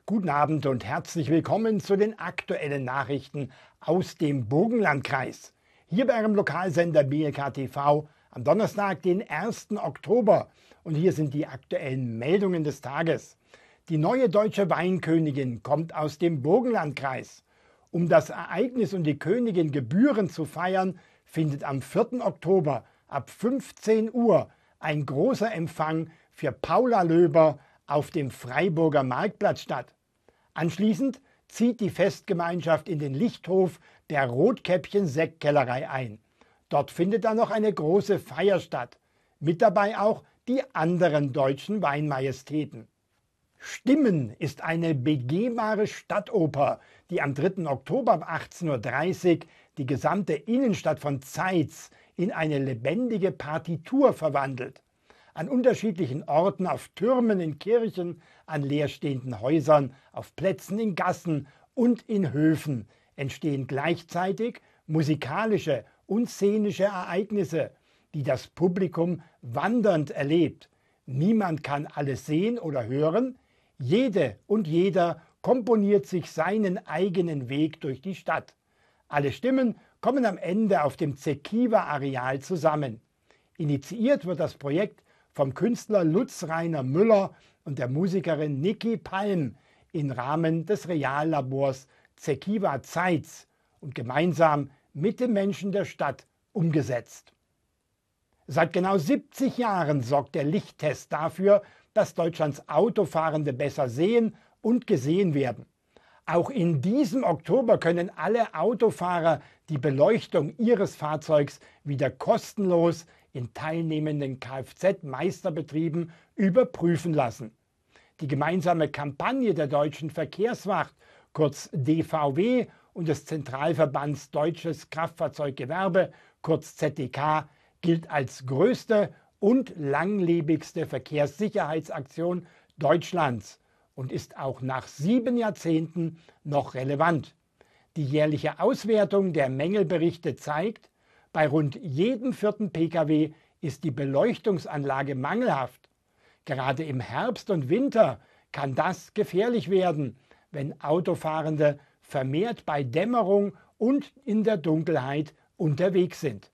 Guten Abend und herzlich willkommen zu den aktuellen Nachrichten aus dem Burgenlandkreis. Hier bei Ihrem Lokalsender BLK TV am Donnerstag, den 1. Oktober. Und hier sind die aktuellen Meldungen des Tages. Die neue deutsche Weinkönigin kommt aus dem Burgenlandkreis. Um das Ereignis und die Königin gebührend zu feiern, findet am 4. Oktober ab 15 Uhr ein großer Empfang für Paula Löber auf dem Freiburger Marktplatz statt. Anschließend zieht die Festgemeinschaft in den Lichthof der Rotkäppchen-Sektkellerei ein. Dort findet dann noch eine große Feier statt. Mit dabei auch die anderen deutschen Weinmajestäten. Stimmen ist eine begehbare Stadtoper, die am 3. Oktober um 18:30 Uhr die gesamte Innenstadt von Zeitz in eine lebendige Partitur verwandelt. An unterschiedlichen Orten, auf Türmen, in Kirchen, an leerstehenden Häusern, auf Plätzen, in Gassen und in Höfen entstehen gleichzeitig musikalische und szenische Ereignisse, die das Publikum wandernd erlebt. Niemand kann alles sehen oder hören. Jede und jeder komponiert sich seinen eigenen Weg durch die Stadt. Alle Stimmen kommen am Ende auf dem Zekiwa-Areal zusammen. Initiiert wird das Projekt vom Künstler Lutz Rainer Müller und der Musikerin Niki Palm im Rahmen des Reallabors Zekiwa Zeitz und gemeinsam mit den Menschen der Stadt umgesetzt. Seit genau 70 Jahren sorgt der Lichttest dafür, dass Deutschlands Autofahrende besser sehen und gesehen werden. Auch in diesem Oktober können alle Autofahrer die Beleuchtung ihres Fahrzeugs wieder kostenlos in teilnehmenden Kfz-Meisterbetrieben überprüfen lassen. Die gemeinsame Kampagne der Deutschen Verkehrswacht, kurz DVW, und des Zentralverbands Deutsches Kraftfahrzeuggewerbe, kurz ZDK, gilt als größte und langlebigste Verkehrssicherheitsaktion Deutschlands und ist auch nach 7 Jahrzehnten noch relevant. Die jährliche Auswertung der Mängelberichte zeigt, bei rund jedem 4. Pkw ist die Beleuchtungsanlage mangelhaft. Gerade im Herbst und Winter kann das gefährlich werden, wenn Autofahrende vermehrt bei Dämmerung und in der Dunkelheit unterwegs sind.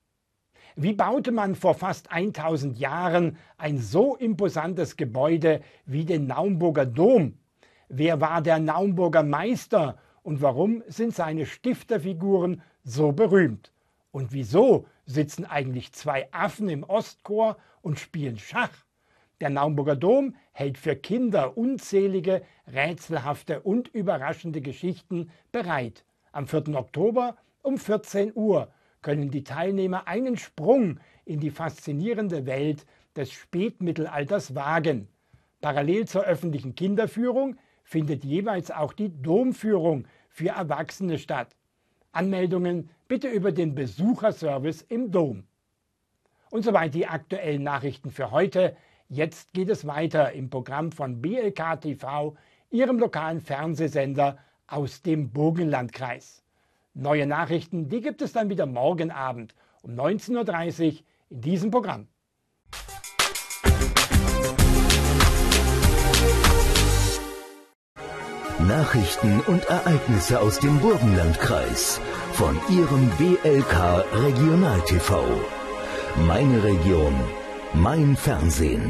Wie baute man vor fast 1000 Jahren ein so imposantes Gebäude wie den Naumburger Dom? Wer war der Naumburger Meister und warum sind seine Stifterfiguren so berühmt? Und wieso sitzen eigentlich 2 Affen im Ostchor und spielen Schach? Der Naumburger Dom hält für Kinder unzählige, rätselhafte und überraschende Geschichten bereit. Am 4. Oktober um 14 Uhr können die Teilnehmer einen Sprung in die faszinierende Welt des Spätmittelalters wagen. Parallel zur öffentlichen Kinderführung findet jeweils auch die Domführung für Erwachsene statt. Anmeldungen bitte über den Besucherservice im Dom. Und soweit die aktuellen Nachrichten für heute. Jetzt geht es weiter im Programm von BLK TV, Ihrem lokalen Fernsehsender aus dem Burgenlandkreis. Neue Nachrichten, die gibt es dann wieder morgen Abend um 19:30 Uhr in diesem Programm. Nachrichten und Ereignisse aus dem Burgenlandkreis von Ihrem BLK Regional TV. Meine Region, mein Fernsehen.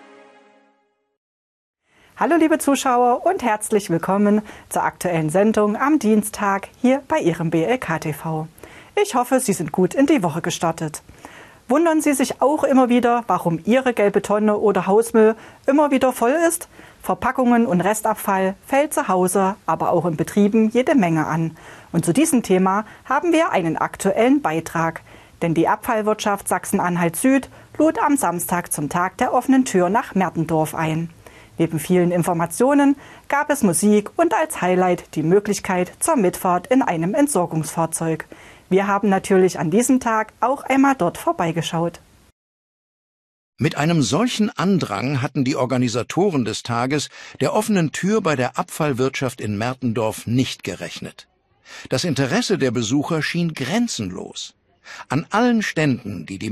Hallo liebe Zuschauer und herzlich willkommen zur aktuellen Sendung am Dienstag hier bei Ihrem BLK TV. Ich hoffe, Sie sind gut in die Woche gestartet. Wundern Sie sich auch immer wieder, warum Ihre gelbe Tonne oder Hausmüll immer wieder voll ist? Verpackungen und Restabfall fällt zu Hause, aber auch in Betrieben jede Menge an. Und zu diesem Thema haben wir einen aktuellen Beitrag. Denn die Abfallwirtschaft Sachsen-Anhalt Süd lud am Samstag zum Tag der offenen Tür nach Mertendorf ein. Neben vielen Informationen gab es Musik und als Highlight die Möglichkeit zur Mitfahrt in einem Entsorgungsfahrzeug. Wir haben natürlich an diesem Tag auch einmal dort vorbeigeschaut. Mit einem solchen Andrang hatten die Organisatoren des Tages der offenen Tür bei der Abfallwirtschaft in Mertendorf nicht gerechnet. Das Interesse der Besucher schien grenzenlos. An allen Ständen, die die